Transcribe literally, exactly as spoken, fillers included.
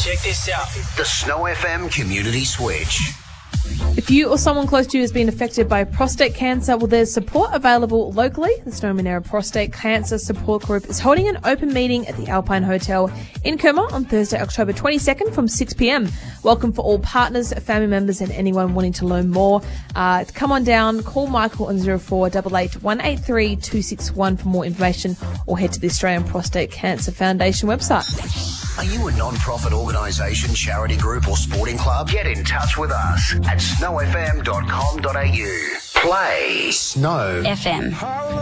Check this out. The Snow F M Community Switch. If you or someone close to you has been affected by prostate cancer, well, there's support available locally. The Snow Monaro Prostate Cancer Support Group is holding an open meeting at the Alpine Hotel in Kerma on Thursday, October twenty-second from six p.m. Welcome for all partners, family members and anyone wanting to learn more. Uh, come on down, call Michael on zero four eight eight, one eight three, two six one for more information or head to the Australian Prostate Cancer Foundation website. Are you a non-profit organisation, charity group or sporting club? Get in touch with us at snow f m dot com dot a u. Play Snow F M.